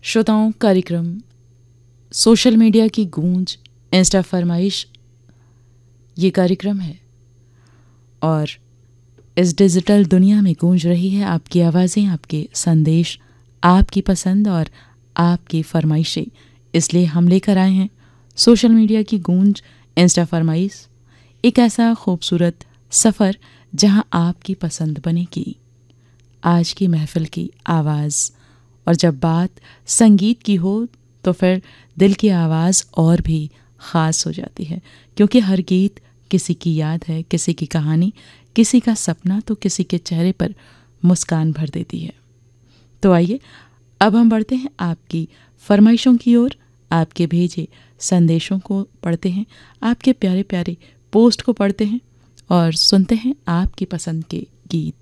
श्रोताओं, कार्यक्रम social media की गूंज, इंस्टा फरमाइश, ये कार्यक्रम है और इस डिजिटल दुनिया में गूंज रही है आपकी आवाज़ें, आपके संदेश, आपकी पसंद और आपकी फरमाइशें। इसलिए हम लेकर आए हैं सोशल मीडिया की गूंज, इंस्टा फरमाइश, एक ऐसा खूबसूरत सफ़र जहां आपकी पसंद बनेगी। आज की महफिल की आवाज़, और जब बात संगीत की हो तो फिर दिल की आवाज़ और भी ख़ास हो जाती है, क्योंकि हर गीत किसी की याद है, किसी की कहानी, किसी का सपना, तो किसी के चेहरे पर मुस्कान भर देती है। तो आइए अब हम बढ़ते हैं आपकी फरमाइशों की ओर, आपके भेजे संदेशों को पढ़ते हैं, आपके प्यारे प्यारे पोस्ट को पढ़ते हैं और सुनते हैं आपकी पसंद के गीत।